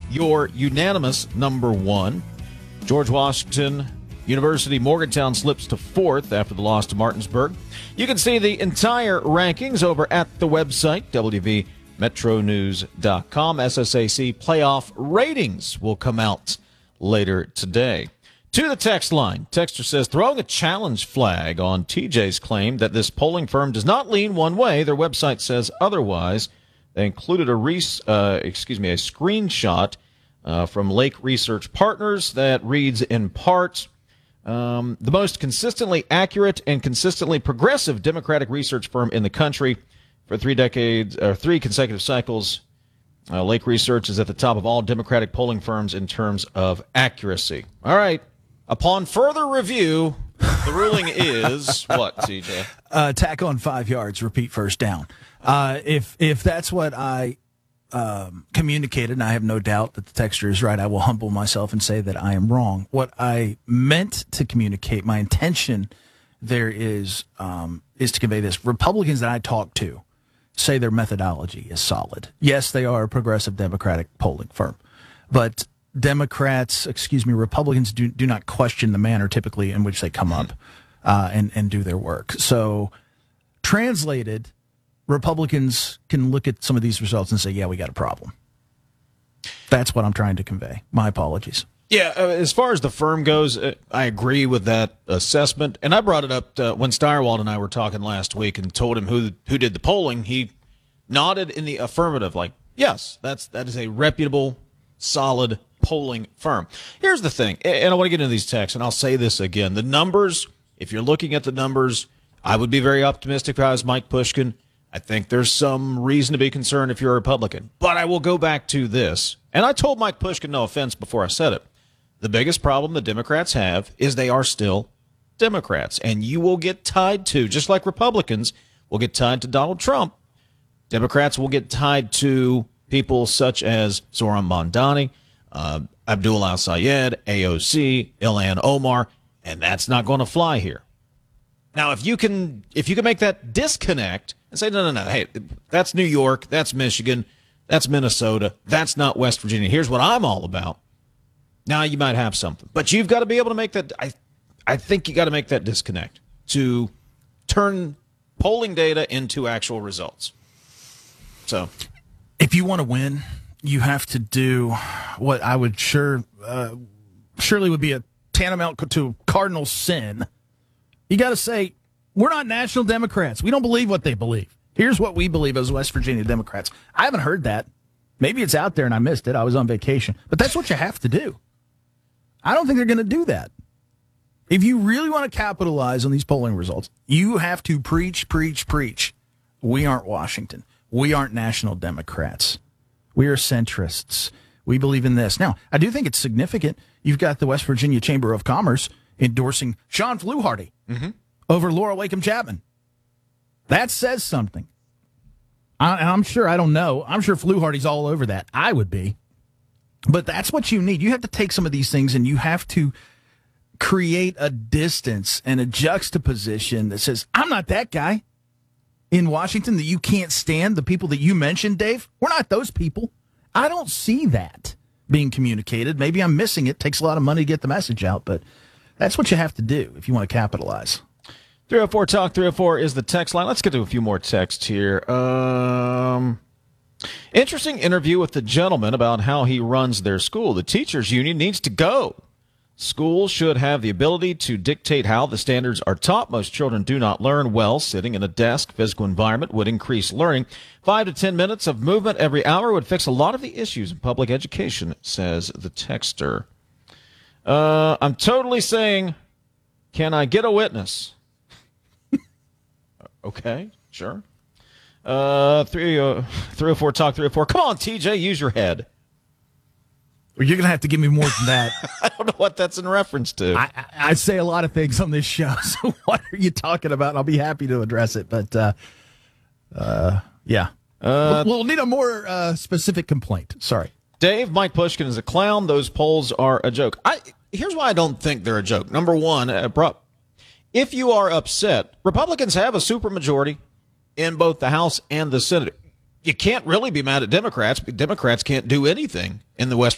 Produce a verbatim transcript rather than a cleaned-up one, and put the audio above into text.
your unanimous number one. George Washington University Morgantown slips to fourth after the loss to Martinsburg. You can see the entire rankings over at the website, w v metro news dot com. S S A C playoff ratings will come out later today. To the text line, texter says, throwing a challenge flag on T J's claim that this polling firm does not lean one way. Their website says otherwise. They included a res- uh, excuse me, a screenshot uh, from Lake Research Partners that reads in part, Um, the most consistently accurate and consistently progressive Democratic research firm in the country for three decades, or three consecutive cycles. Uh, Lake Research is at the top of all Democratic polling firms in terms of accuracy. All right. Upon further review, the ruling is what, T J? Uh, tack on five yards, repeat first down. Uh, if if that's what I Um, communicated, and I have no doubt that the texter is right, I will humble myself and say that I am wrong. What I meant to communicate, my intention there is um, is to convey this. Republicans that I talk to say their methodology is solid. Yes, they are a progressive Democratic polling firm, but Democrats, excuse me, Republicans do, do not question the manner typically in which they come up uh, and, and do their work. So, translated, Republicans can look at some of these results and say, yeah, we got a problem. That's what I'm trying to convey. My apologies. Yeah, uh, as far as the firm goes, uh, I agree with that assessment. And I brought it up uh, when Steyerwald and I were talking last week and told him who who did the polling. He nodded in the affirmative, like, yes, that's that is a reputable, solid polling firm. Here's the thing, and I want to get into these texts, and I'll say this again. The numbers, if you're looking at the numbers, I would be very optimistic if I was Mike Pushkin. I think there's some reason to be concerned if you're a Republican. But I will go back to this. And I told Mike Pushkin no offense before I said it. The biggest problem the Democrats have is they are still Democrats. And you will get tied to, just like Republicans will get tied to Donald Trump, Democrats will get tied to people such as Zohran Mamdani, uh, Abdul Al-Sayed, A O C, Ilhan Omar, and that's not going to fly here. Now, if you can if you can make that disconnect and say, no, no, no, hey, that's New York, that's Michigan, that's Minnesota, that's not West Virginia. Here's what I'm all about. Now you might have something. But you've got to be able to make that, I, I think you got to make that disconnect to turn polling data into actual results. So, if you want to win, you have to do what I would sure, uh, surely would be a tantamount to cardinal sin. You got to say, we're not national Democrats. We don't believe what they believe. Here's what we believe as West Virginia Democrats. I haven't heard that. Maybe it's out there and I missed it. I was on vacation. But that's what you have to do. I don't think they're going to do that. If you really want to capitalize on these polling results, you have to preach, preach, preach. We aren't Washington. We aren't national Democrats. We are centrists. We believe in this. Now, I do think it's significant. You've got the West Virginia Chamber of Commerce endorsing Sean Fluharty mm-hmm. over Laura Wakeham Chapman. That says something. I, I'm sure, I don't know, I'm sure Fluharty's all over that. I would be. But that's what you need. You have to take some of these things and you have to create a distance and a juxtaposition that says, I'm not that guy in Washington that you can't stand, the people that you mentioned, Dave. We're not those people. I don't see that being communicated. Maybe I'm missing it. It takes a lot of money to get the message out, but that's what you have to do if you want to capitalize. three oh four Talk three oh four is the text line. Let's get to a few more texts here. Um, interesting interview with the gentleman about how he runs their school. The teachers union needs to go. Schools should have the ability to dictate how the standards are taught. Most children do not learn well sitting in a desk. Physical environment would increase learning. Five to ten minutes of movement every hour would fix a lot of the issues in public education, says the texter. Uh, I'm totally saying, can I get a witness? Okay, sure. Uh, three oh four Talk three oh four. Come on, T J, use your head. Well, you're going to have to give me more than that. I don't know what that's in reference to. I, I, I say a lot of things on this show, so what are you talking about? I'll be happy to address it, but uh, uh, yeah. Uh, we'll, we'll need a more uh, specific complaint. Sorry. Dave, Mike Pushkin is a clown. Those polls are a joke. I Here's why I don't think they're a joke. Number one, uh, bro, if you are upset, Republicans have a supermajority in both the House and the Senate. You can't really be mad at Democrats, but Democrats can't do anything in the West